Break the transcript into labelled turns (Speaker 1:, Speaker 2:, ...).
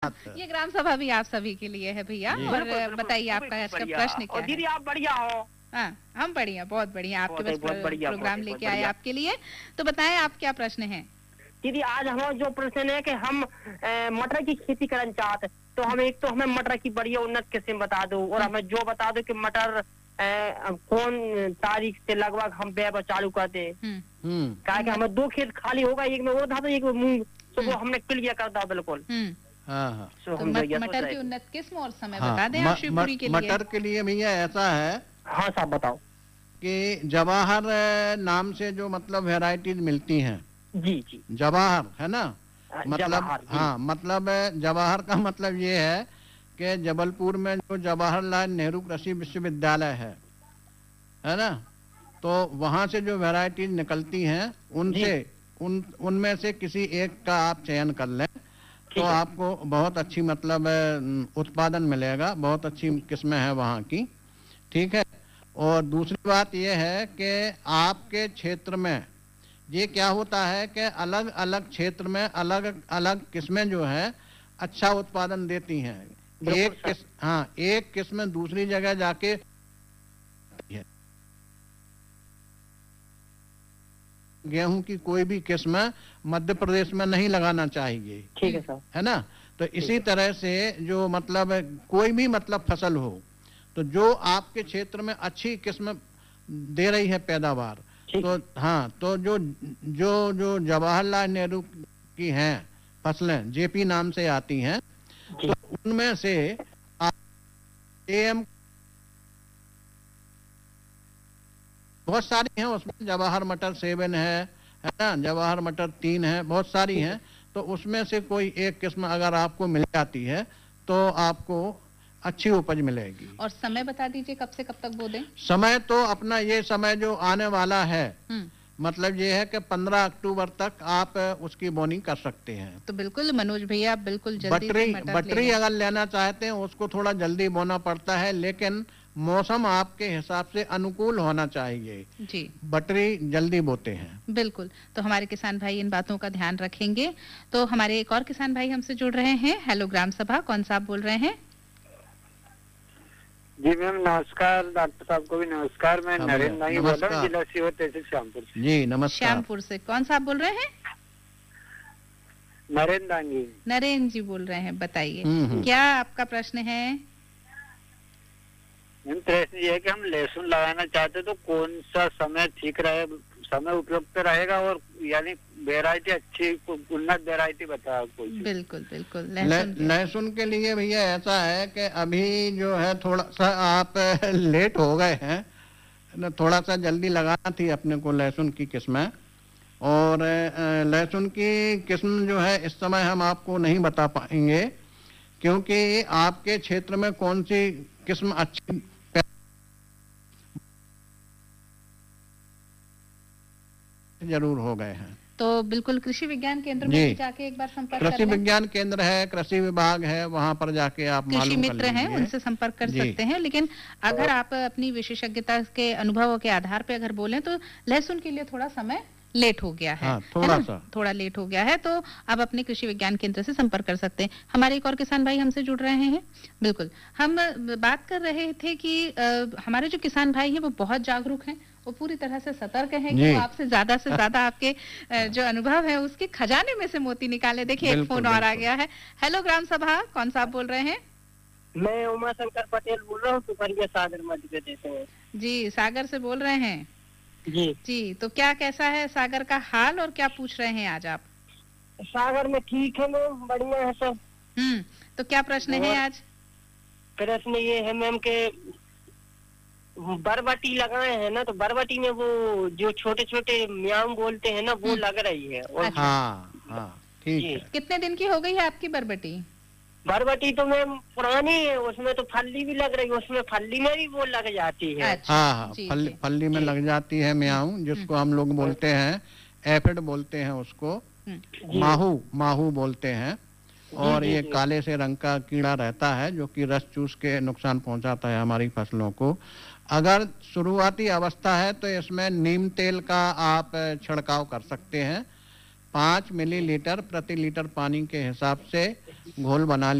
Speaker 1: बात।
Speaker 2: ये ग्राम सभा भी आप सभी के लिए है भैया। और बताइए आपका आज का प्रश्न क्या है?
Speaker 3: दीदी आप बढ़िया हो।
Speaker 2: हाँ, हम बढ़िया, बहुत बढ़िया। आपके पास प्रोग्राम लेके आए आपके लिए, तो बताएं आप क्या प्रश्न है?
Speaker 3: दीदी आज हमारा जो प्रश्न है कि हम मटर की खेती करना चाहते, तो हमें मटर की बढ़िया उन्नत किस्म बता दो, और हमें जो बता दो कि मटर कौन तारीख से लगभग हम व्यवसाय चालू कर दे। क्या कि हमें 2 खेत खाली होगा, एक में वो था तो एक में मूंग, तो वो हमने क्लियर कर दिया बिल्कुल।
Speaker 2: तो मटर की उन्नत किस्म और समय बता दें आप शिवपुरी के लिए।
Speaker 1: मटर के लिए भैया ऐसा है।
Speaker 3: हाँ साहब बताओ।
Speaker 1: कि जवाहर नाम से जो मतलब वेराइटीज मिलती हैं।
Speaker 3: जी जी
Speaker 1: जवाहर है ना, मतलब हाँ, मतलब जवाहर का मतलब ये है कि जबलपुर में जो जवाहरलाल नेहरू कृषि विश्वविद्यालय है ना, तो वहाँ से जो वैरायटीज निकलती हैं उनसे उनमें से किसी एक का आप चयन कर लें, तो आपको बहुत अच्छी मतलब उत्पादन मिलेगा। बहुत अच्छी किस्में हैं वहाँ की, ठीक है। और दूसरी बात यह है कि आपके क्षेत्र में ये क्या होता है कि अलग अलग क्षेत्र में अलग अलग किस्में जो है अच्छा उत्पादन देती हैं। एक किस्म दूसरी जगह जाके गेहूं की कोई भी किस्म मध्य प्रदेश में नहीं लगाना चाहिए,
Speaker 3: ठीक है सर,
Speaker 1: है ना। तो इसी तरह से जो मतलब कोई भी मतलब फसल हो, तो जो आपके क्षेत्र में अच्छी किस्म दे रही है पैदावार, तो हाँ, तो जो जो जो जवाहरलाल नेहरू की हैं फसलें, जेपी नाम से आती हैं, तो उनमें से एम बहुत सारी हैं। उसमें जवाहर मटर 7 है ना, जवाहर मटर 3 है, बहुत सारी हैं। तो उसमें से कोई एक किस्म अगर आपको मिल जाती है तो आपको अच्छी उपज मिलेगी।
Speaker 2: और समय बता दीजिए कब से कब तक बो दें?
Speaker 1: समय तो अपना ये समय जो आने वाला है, मतलब ये है कि 15 अक्टूबर तक आप उसकी बोनी कर सकते हैं।
Speaker 2: तो बिल्कुल मनोज भैया, आप बिल्कुल जल्दी
Speaker 1: बटरी अगर लेना चाहते हैं उसको थोड़ा जल्दी बोना पड़ता है, लेकिन मौसम आपके हिसाब से अनुकूल होना चाहिए
Speaker 2: जी।
Speaker 1: बटरी जल्दी बोते हैं।
Speaker 2: बिल्कुल, तो हमारे किसान भाई इन बातों का ध्यान रखेंगे। तो हमारे एक और किसान भाई हमसे जुड़ रहे हैं। हेलो ग्राम सभा, कौन साहब बोल रहे हैं?
Speaker 4: जी मैम नमस्कार, डॉक्टर साहब को भी नमस्कार। मैं नरेंद्र नागी बोल रहा हूँ, जिला सीहोर तहसील श्यामपुर से।
Speaker 1: जी नमस्कार।
Speaker 2: श्यामपुर से कौन साहब बोल रहे हैं?
Speaker 4: नरेंद्र नागी।
Speaker 2: नरेंद्र जी बोल रहे हैं, बताइए क्या आपका प्रश्न है?
Speaker 4: मैम प्रश्न ये है कि हम लहसुन लगाना चाहते तो कौन सा समय ठीक रहे, समय उपयुक्त रहेगा, और यानी वैरायटी अच्छी उन्नत वैरायटी बताओ कोई।
Speaker 2: बिल्कुल बिल्कुल।
Speaker 1: लहसुन के लिए भैया ऐसा है कि अभी जो है थोड़ा सा आप लेट हो गए हैं ना, थोड़ा सा जल्दी लगाना थी अपने को लहसुन की किस्में। और लहसुन की किस्म जो है इस समय हम आपको नहीं बता पाएंगे, क्योंकि आपके क्षेत्र में कौन सी किस्म अच्छी जरूर हो गए हैं।
Speaker 2: तो बिल्कुल कृषि विज्ञान केंद्र में जाके एक बार संपर्क कर लें।
Speaker 1: कृषि विज्ञान केंद्र है, कृषि विभाग है, वहां पर जाके आप
Speaker 2: कृषि मित्र हैं उनसे संपर्क कर सकते हैं। लेकिन अगर आप अपनी विशेषज्ञता के अनुभवों के आधार पर अगर बोलें तो लहसुन के लिए थोड़ा समय लेट हो गया है।
Speaker 1: हाँ,
Speaker 2: थोड़ा लेट हो गया है, तो आप अपने कृषि विज्ञान केंद्र से संपर्क कर सकते हैं। हमारे एक और किसान भाई हमसे जुड़ रहे हैं। बिल्कुल, हम बात कर रहे थे कि हमारे जो किसान भाई हैं वो बहुत जागरूक हैं, वो पूरी तरह से सतर्क हैं कि वो आपसे ज्यादा से ज्यादा आपके जो अनुभव है उसके खजाने में से मोती निकाले। देखिए एक फोन और आ गया है। हेलो ग्राम सभा, कौन साहब बोल रहे हैं?
Speaker 3: मैं उमा शंकर पटेल बोल रहा हूँ, सुपरिया सागर मध्य प्रदेश से।
Speaker 2: जी, सागर से बोल रहे हैं
Speaker 3: जी।
Speaker 2: तो क्या कैसा है सागर का हाल और क्या पूछ रहे हैं आज आप?
Speaker 3: सागर में ठीक है मैम, बढ़िया है सब।
Speaker 2: तो क्या प्रश्न है आज?
Speaker 3: प्रश्न ये है मैम के बरबटी लगाए हैं ना, तो बरबटी में वो जो छोटे छोटे म्याऊं बोलते हैं ना, वो लग रही है। और
Speaker 1: हाँ, ठीक है।
Speaker 2: कितने दिन की हो गई है आपकी बरबटी?
Speaker 3: बरबटी तो मैम पुरानी है, उसमें तो फल्ली भी लग रही है, उसमें फल्ली में भी वो लग जाती है।
Speaker 1: हाँ, फल्ली में लग जाती है म्याऊं, जिसको हम लोग बोलते हैं एफिड बोलते हैं उसको, माहू बोलते हैं। और ये काले से रंग का कीड़ा रहता है जो कि रस चूस के नुकसान पहुंचाता है हमारी फसलों को। अगर शुरुआती अवस्था है तो इसमें नीम तेल का आप छिड़काव कर सकते हैं। 5 मिलीलीटर प्रति लीटर पानी के हिसाब से घोल बना